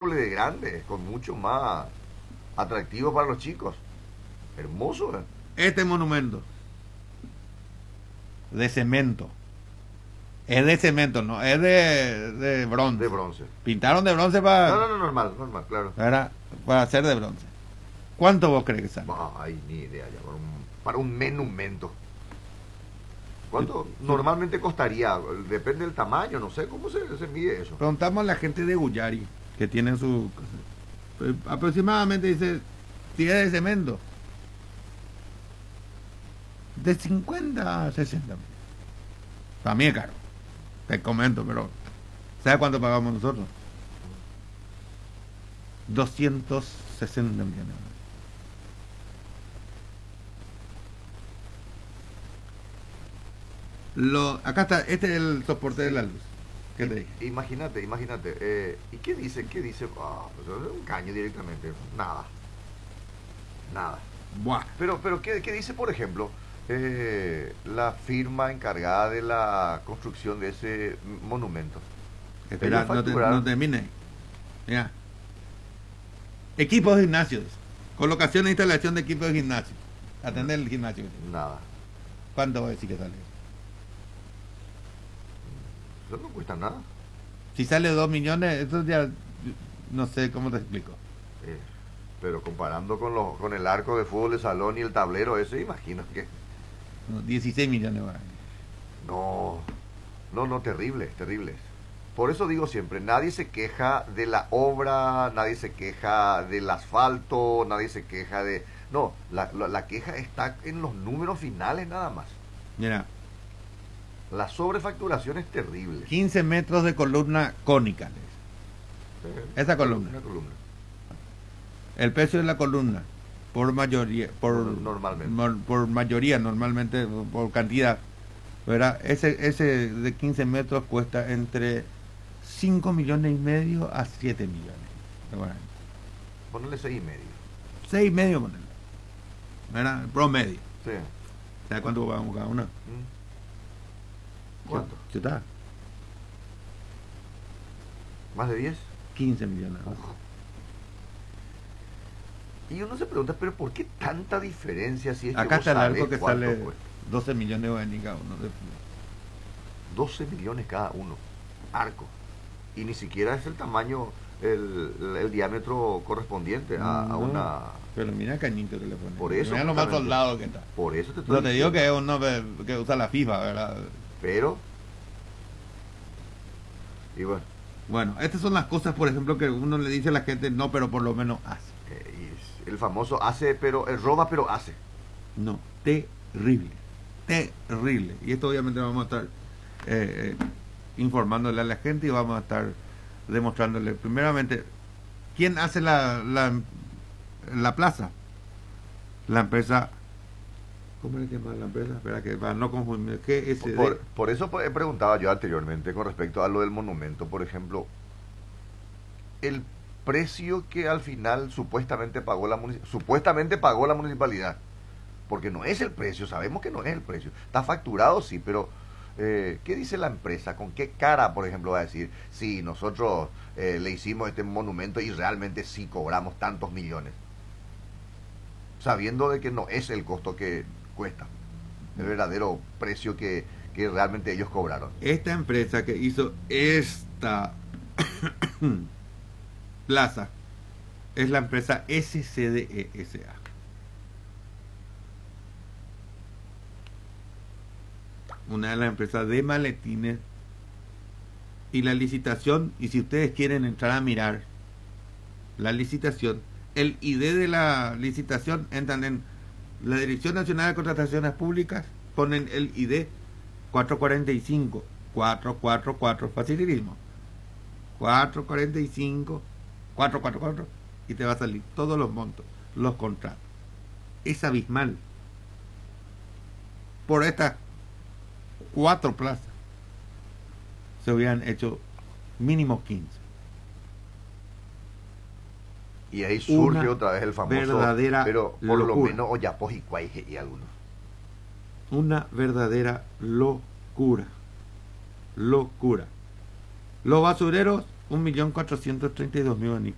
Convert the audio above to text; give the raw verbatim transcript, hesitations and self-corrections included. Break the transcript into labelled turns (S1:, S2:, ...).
S1: doble de grande, con mucho más atractivo para los chicos. Hermoso, ¿eh?
S2: Este monumento de cemento. Es de cemento, no, es de, de bronce.
S1: De bronce.
S2: Pintaron de bronce para...
S1: No, no, no, normal, normal, claro.
S2: Para, para hacer de bronce. ¿Cuánto vos crees que sale?
S1: Ay, ni idea, ya, para un, para un monumento. ¿Cuánto normalmente costaría? Depende del tamaño, no sé cómo se, se mide eso.
S2: Preguntamos a la gente de Guyari, que tienen su... Aproximadamente dice, si es de cemento, de cincuenta a sesenta mil. Para mí es caro. Te comento, pero ¿sabes cuánto pagamos nosotros? doscientos sesenta millones. Lo, acá está, este es el soporte de la luz. ¿Qué te dije?
S1: Imagínate, imagínate. Eh, ¿Y qué dice? ¿Qué dice? Ah, pues es un caño directamente. Nada. Nada.
S2: Buah.
S1: Pero, pero ¿qué, qué dice, por ejemplo, eh, la firma encargada de la construcción de ese monumento?
S2: Espera, no, te, no termine. Mira. Equipos de gimnasios. Colocación e instalación de equipos de gimnasio. Atender el gimnasio.
S1: Nada.
S2: ¿Cuánto va a decir que sale?
S1: Eso no cuesta nada.
S2: Si sale dos millones, eso ya no sé cómo te explico.
S1: Eh, pero comparando con los, con el arco de fútbol de salón y el tablero ese, imagino que...
S2: No, dieciséis millones va.
S1: No, no, no, terrible, terrible. Por eso digo siempre, nadie se queja de la obra, nadie se queja del asfalto, nadie se queja de... No, la, la, la queja está en los números finales nada más.
S2: Mira.
S1: La sobrefacturación es terrible.
S2: quince metros de columna cónica.
S1: Eh,
S2: Esa columna.
S1: Una columna.
S2: El precio de la columna, por mayoría, por,
S1: normalmente.
S2: Por, por mayoría, normalmente, por cantidad, ¿verdad? Ese, ese de quince metros cuesta entre cinco millones y medio a siete millones. Bueno,
S1: Ponele seis y medio.
S2: seis y medio, ponele. ¿Verdad? Promedio.
S1: Sí.
S2: ¿Sabes cuánto pagamos cada una?
S1: ¿Mm? ¿Cuánto?
S2: ¿Qué está?
S1: ¿Más de diez?
S2: quince millones.
S1: Uf. Y uno se pregunta, ¿pero por qué tanta diferencia si es
S2: Acá
S1: que
S2: está el arco que
S1: cuánto
S2: sale
S1: cuesta?
S2: doce millones en cada uno.
S1: doce millones cada uno. Arco. Y ni siquiera es el tamaño, el, el, el diámetro correspondiente a,
S2: no,
S1: a una...
S2: Pero mira cañito que le ponen.
S1: Por eso,
S2: mira lo más soldado que está.
S1: Por eso te estoy
S2: No te digo
S1: diciendo.
S2: que es uno que, que usa la FIFA, ¿verdad?
S1: Pero... Y bueno.
S2: Bueno, estas son las cosas, por ejemplo, que uno le dice a la gente, no, pero por lo menos hace.
S1: Eh, y es el famoso hace, pero... Eh, roba, pero hace.
S2: No, terrible. Terrible. Y esto obviamente vamos a estar eh, eh, informándole a la gente y vamos a estar demostrándole, primeramente, ¿quién hace la, la, la plaza? La empresa... ¿Cómo le llama la empresa? Espera, que para no confundir. ¿Qué es?
S1: Por, por eso he preguntado yo anteriormente con respecto a lo del monumento, por ejemplo, el precio que al final supuestamente pagó la supuestamente pagó la municipalidad, porque no es el precio, sabemos que no es el precio, está facturado sí, pero eh, ¿qué dice la empresa? ¿Con qué cara, por ejemplo, va a decir sí, nosotros eh, le hicimos este monumento y realmente sí cobramos tantos millones? Sabiendo de que no es el costo que cuesta, el verdadero precio que, que realmente ellos cobraron.
S2: Esta empresa que hizo esta plaza es la empresa S C D E S A. Una de las empresas de maletines. Y la licitación, y si ustedes quieren entrar a mirar la licitación, el I D de la licitación, entran en la Dirección Nacional de Contrataciones Públicas, ponen el I D cuatrocientos cuarenta y cinco, cuatrocientos cuarenta y cuatro, facilitismo, cuatrocientos cuarenta y cinco, cuatrocientos cuarenta y cuatro, y te va a salir todos los montos, los contratos. Es abismal. Por estas cuatro plazas se hubieran hecho mínimo quince.
S1: Y ahí surge
S2: Una
S1: otra vez el famoso,
S2: verdadera
S1: pero por
S2: locura.
S1: lo menos Ollapos y Cuaije y algunos.
S2: Una verdadera locura. Locura. Los basureros, un millón cuatrocientos treinta y dos mil